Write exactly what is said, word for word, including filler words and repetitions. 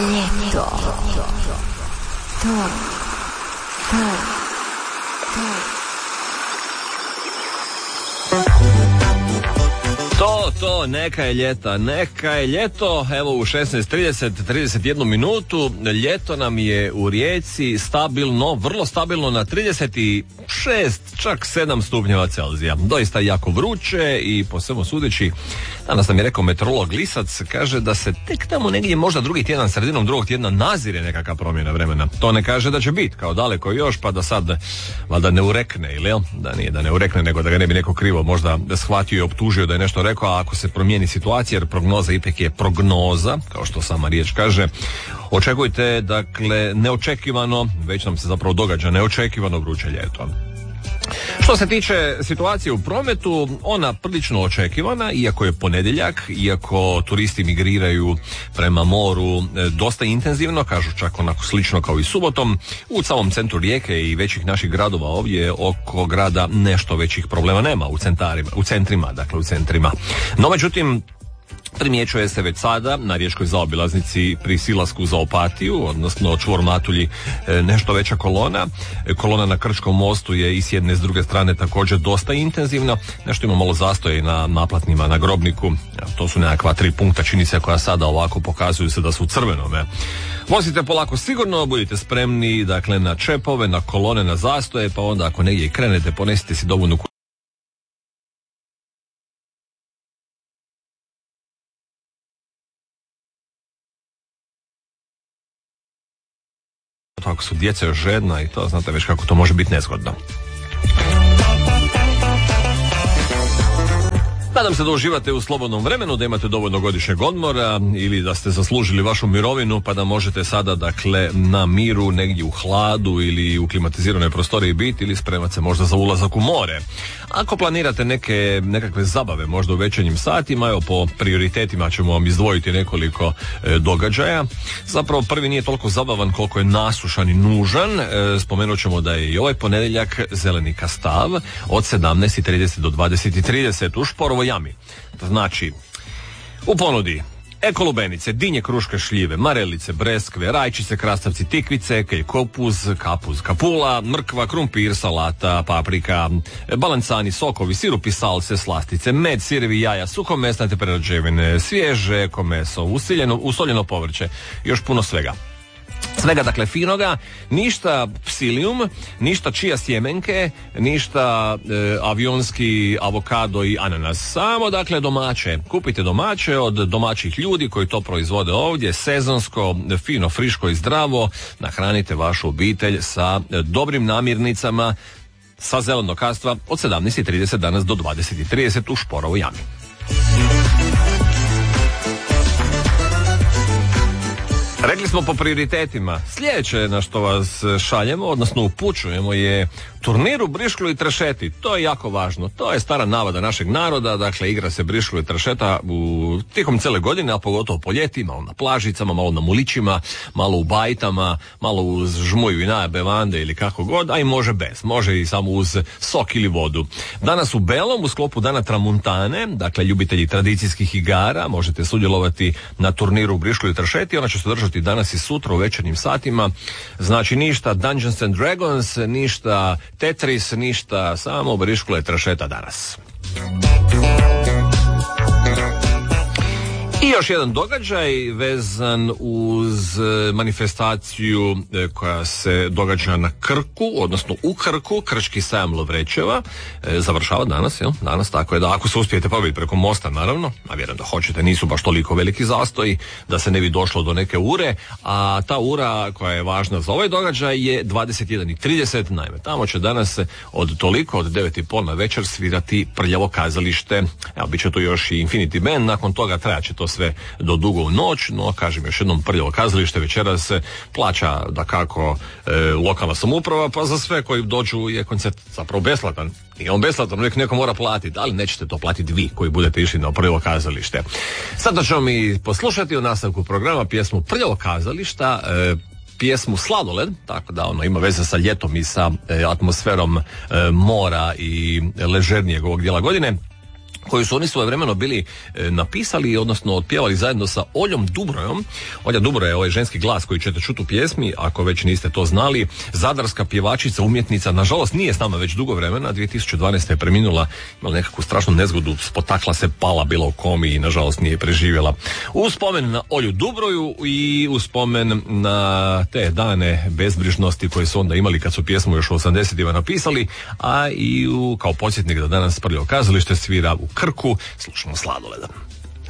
ljeto. To, to, To, to, neka je ljeta, neka je ljeto, evo u šesnaest trideset, trideset jednu minutu, ljeto nam je u Rijeci stabilno, vrlo stabilno na trideset šest, čak sedam stupnjeva Celzija. Doista jako vruće i po svemu sudeći, danas nam je rekao meteorolog Lisac, kaže da se tek tamo negdje možda drugi tjedan, sredinom drugog tjedna nazire nekakva promjena vremena. To ne kaže da će biti kao daleko još, pa da sad valjda ne urekne, ili jel? Da nije da ne urekne, nego da ga ne bi neko krivo možda shvatio i optužio da je nešto rekao, a ako se promijeni situacija, jer prognoza ipak je prognoza, kao što sama riječ kaže, očekujte, dakle, neočekivano, već nam se zapravo događa neočekivano vruće ljeto. Što se tiče situacije u prometu, ona prilično očekivana, iako je ponedjeljak, iako turisti migriraju prema moru dosta intenzivno, kažu čak onako slično kao i subotom, u samom centru Rijeke i većih naših gradova ovdje oko grada nešto većih problema nema u centarima, u centrima, dakle u centrima. No, međutim, primjećuje se već sada na riječkoj zaobilaznici pri silasku za Opatiju, odnosno čvor Matulji, nešto veća kolona. Kolona na Krčkom mostu je i s jedne i s druge strane također dosta intenzivna. Nešto ima malo zastoje na naplatnima na Grobniku. To su nekakva tri punkta, čini se, koja sada ovako pokazuju se da su u crvenome. Vozite polako sigurno, budite spremni, dakle, na čepove, na kolone, na zastoje, pa onda ako negdje i krenete, ponesite si dovoljnu ako su djeca još žedna i to znate već kako to može biti nezgodno. Nadam se da uživate u slobodnom vremenu, da imate dovoljno godišnjeg odmora ili da ste zaslužili vašu mirovinu pa da možete sada, dakle, na miru negdje u hladu ili u klimatiziranoj prostoriji biti ili spremati se možda za ulazak u more. Ako planirate neke, nekakve zabave možda u večernjim satima, evo po prioritetima ćemo vam izdvojiti nekoliko e, događaja. Zapravo prvi nije toliko zabavan koliko je nasušan i nužan. E, spomenut ćemo da je i ovaj ponedjeljak zeleni kastav od sedamnaest trideset do dvadeset trideset u Šporovoj jami. Znači, u ponudi eko lubenice, dinje, kruške, šljive, marelice, breskve, rajčice, krastavci, tikvice, kelj, kopuz, kapuz, kapula, mrkva, krumpir, salata, paprika, balancani, sokovi, sirupi, salse, slastice, med, sirevi, jaja, suhomesnate prerađevine, svježe eko meso, usiljeno, usoljeno povrće, još puno svega. Svega, dakle, finoga, ništa psilium, ništa čija sjemenke, ništa e, avionski avokado i ananas. Samo, dakle, domaće. Kupite domaće od domaćih ljudi koji to proizvode ovdje, sezonsko, fino, friško i zdravo. Nahranite vašu obitelj sa dobrim namirnicama sa zelenog kastva od sedamnaest trideset danas do dvadeset trideset u Šporovoj jami. Rekli smo po prioritetima. Sljedeće na što vas šaljemo, odnosno upućujemo, je turnir u brišklu i trešeti. To je jako važno. To je stara navada našeg naroda. Dakle, igra se brišklu i trešeta u tijekom cijele godine, a pogotovo po ljeti, malo na plažicama, malo na mulićima, malo u bajtama, malo uz žmuju i naja bevande ili kako god, a i može bez. Može i samo uz sok ili vodu. Danas u Belom, u sklopu Dana Tramuntane, dakle, ljubitelji tradicijskih igara, možete sudjelovati na turniru u brišklu i trešeti. Ona će se držati danas i sutra u večernjim satima. Znači, ništa Dungeons and Dragons, ništa Tetris, ništa, samo briškula i trešeta danas. I još jedan događaj vezan uz manifestaciju koja se događa na Krku, odnosno u Krku, Krčki sajam Lovrećeva, završava danas, jel? Danas, tako je da ako se uspijete pobiti preko mosta, naravno, a vjerujem da hoćete, nisu baš toliko veliki zastoji, da se ne bi došlo do neke ure, a ta ura koja je važna za ovaj događaj je dvadeset jedan i trideset, naime, tamo će danas od toliko, od devet i pol na večer svirati Prljavo kazalište, evo, bit će tu još i Infinity Band, nakon toga trajaće to sve do dugo u noć, no kažem još jednom, Prljavo kazalište večeras se plaća dakako e, lokalna samouprava, pa za sve koji dođu je koncert zapravo besplatan. Nije on besplatan, uvijek neko mora platiti, ali nećete to platiti vi koji budete išli na Prljavo kazalište. Sada ćemo mi poslušati u nastavku programa pjesmu Prljavo kazališta, e, pjesmu Sladoled, tako da ono ima veze sa ljetom i sa e, atmosferom e, mora i ležernijeg ovog dijela godine. koju su oni svojevremeno bili e, napisali, odnosno otpjevali zajedno sa Oljom Dubrojom. Olja Dubroja je ovaj ženski glas koji ćete čuti u pjesmi, ako već niste to znali. Zadarska pjevačica, umjetnica, nažalost nije s nama već dugo vremena, dvije tisuće dvanaeste je preminula, imala nekakvu strašnu nezgodu, spotakla se, pala, bila u komi i nažalost nije preživjela. U spomen na Olju Dubroju i u spomen na te dane bezbrižnosti koje su onda imali kad su pjesmu još u osamdesetima napisali, a i u, kao podsjetnik da danas Prljavo kazalište svira u Krku, slušamo Sladoleda.